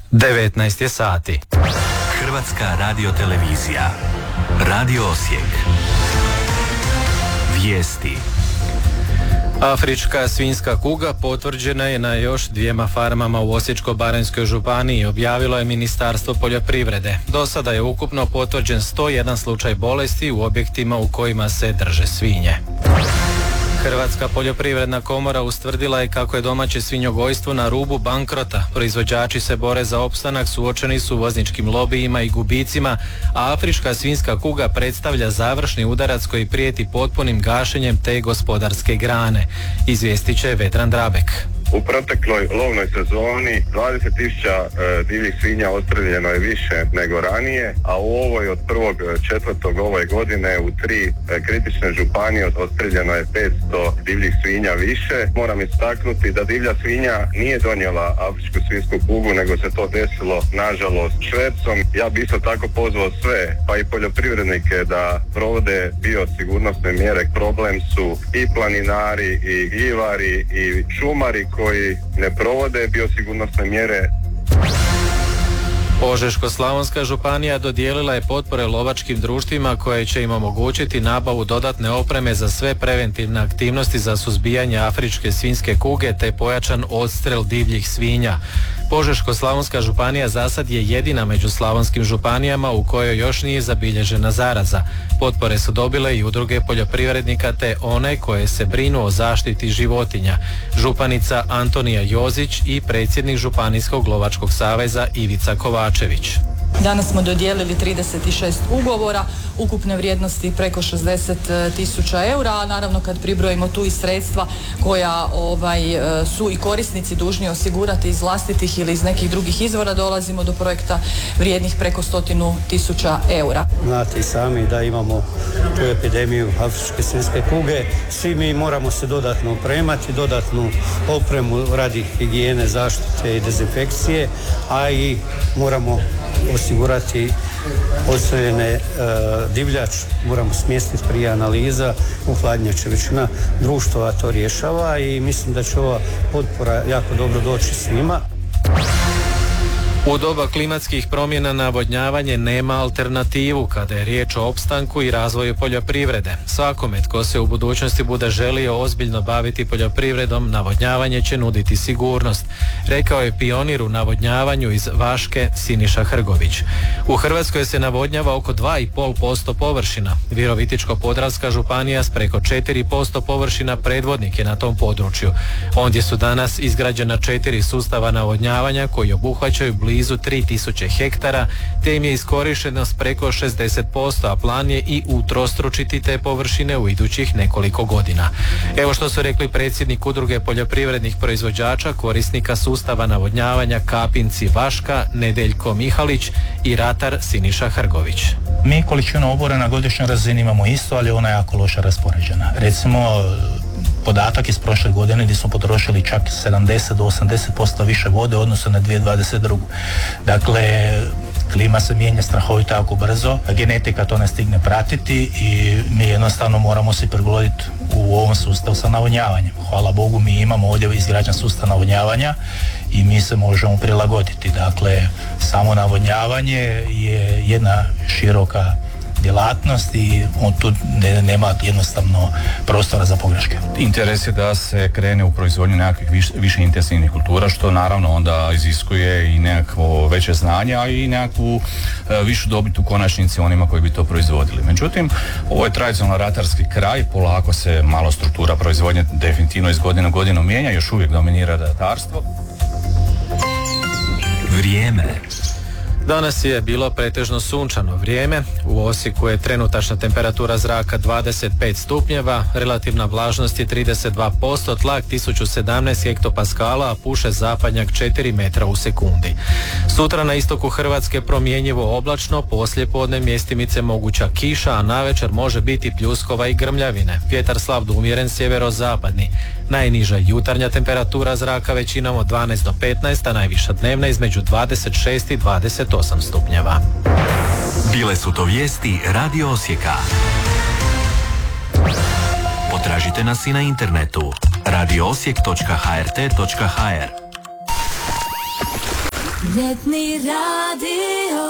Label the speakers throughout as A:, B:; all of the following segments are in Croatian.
A: 19 je sati.
B: Hrvatska radiotelevizija. Radio Osijek. Vijesti.
A: Afrička svinjska kuga potvrđena je na još 2 farmama u Osječko-baranjskoj županiji, objavilo je Ministarstvo poljoprivrede. Do sada je ukupno potvrđen 101 slučaj bolesti u objektima u kojima se drže svinje. Hrvatska poljoprivredna komora ustvrdila je kako je domaće svinjogojstvo na rubu bankrota. Proizvođači se bore za opstanak, suočeni su uvozničkim lobijima i gubicima, a afrička svinjska kuga predstavlja završni udarac koji prijeti potpunim gašenjem te gospodarske grane. Izvijestit će Vedran Drabek.
C: U protekloj lovnoj sezoni 20.000 divljih svinja odstreljeno je više nego ranije, a u ovoj od 1.4. ove godine u 3 kritične županije odstreljeno je 500 divljih svinja više. Moram istaknuti da divlja svinja nije donijela afričku svinjsku kugu, nego se to desilo nažalost švercom. Ja bih isto tako pozvao sve, pa i poljoprivrednike, da provode biosigurnosne mjere. Problem su i planinari, i gljivari, i šumari koji ne provode biosigurnosne mjere.
A: Požeško-slavonska županija dodijelila je potpore lovačkim društvima koje će im omogućiti nabavu dodatne opreme za sve preventivne aktivnosti za suzbijanje afričke svinjske kuge te pojačan odstrel divljih svinja. Požeško-slavonska županija zasad je jedina među slavonskim županijama u kojoj još nije zabilježena zaraza. Potpore su dobile i udruge poljoprivrednika te one koje se brinu o zaštiti životinja. Županica Antonija Jozić i predsjednik Županijskog lovačkog saveza Ivica Kovačević.
D: Danas smo dodijelili 36 ugovora, ukupne vrijednosti preko 60.000 eura, a naravno kad pribrojimo tu i sredstva koja su i korisnici dužni osigurati iz vlastitih ili iz nekih drugih izvora, dolazimo do projekta vrijednih preko 100.000 eura.
E: Znate i sami da imamo tu epidemiju afričke svinjske kuge. Svi mi moramo se dodatno opremati, dodatnu opremu radi higijene, zaštite i dezinfekcije, a i moramo osigurati odstreljene divljač, moramo smjestiti prije analiza. U hladnjači većina društva to rješava i mislim da će ova potpora jako dobro doći svima.
A: U doba klimatskih promjena navodnjavanje nema alternativu kada je riječ o opstanku i razvoju poljoprivrede. Svakome tko se u budućnosti bude želio ozbiljno baviti poljoprivredom, navodnjavanje će nuditi sigurnost, rekao je pionir u navodnjavanju iz Vaške Siniša Hrgović. U Hrvatskoj se navodnjava oko 2,5% površina. Virovitičko-podravska županija s preko 4% površina predvodnik je na tom području. Ondje su danas izgrađena 4 sustava navodnjavanja koji obuhvaćaju blizu 3000 hektara, te im je iskorištenost preko 60%, a plan je i utrostručiti te površine u idućih nekoliko godina. Evo što su rekli predsjednik udruge poljoprivrednih proizvođača korisnika sustava navodnjavanja Kapinci Vaška Nedeljko Mihalić i ratar Siniša Hrgović.
F: Mi količinu obora na godišnjoj razini imamo isto, ali ona je jako loše raspoređena. Recimo, podatak iz prošle godine gdje smo potrošili čak 70 do 80% više vode u odnosu na 2022. Dakle, klima se mijenja strahovito jako brzo, genetika to ne stigne pratiti i mi jednostavno moramo se prilagoditi u ovom sustavu sa navodnjavanjem. Hvala Bogu, mi imamo ovdje izgrađen sustav navodnjavanja i mi se možemo prilagoditi. Dakle, samo navodnjavanje je jedna široka djelatnost i on tu nema jednostavno prostora za pogreške.
G: Interes je da se krene u proizvodnju nekakvih više intenzivnih kultura, što naravno onda iziskuje i nekakvo veće znanje, a i nekakvu višu dobit u konačnici onima koji bi to proizvodili. Međutim, ovo je tradicionalno ratarski kraj, polako se malo struktura proizvodnje definitivno iz godine u godinu mijenja, još uvijek dominira ratarstvo.
B: Vrijeme.
A: Danas je bilo pretežno sunčano vrijeme. U Osijeku je trenutačna temperatura zraka 25 stupnjeva, relativna vlažnost je 32%, tlak 1017 hektopaskala, a puše zapadnjak 4 metra u sekundi. Sutra na istoku Hrvatske promjenjivo oblačno, poslijepodne mjestimice moguća kiša, a navečer može biti pljuskova i grmljavine. Vjetar slab do umjeren sjeverozapadni. Najniža jutarnja temperatura zraka većinom od 12 do 15, a najviša dnevna između 26 i 28 stupnjeva.
B: Bile su to vijesti Radio Osijeka. Potražite nas i na internetu radioosijek.hrt.hr.
H: Ljetni radio.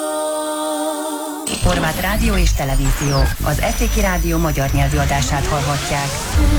I: Horváth Rádió és Televízió. Az Etléki Rádió magyar nyelvű adását hallhatják.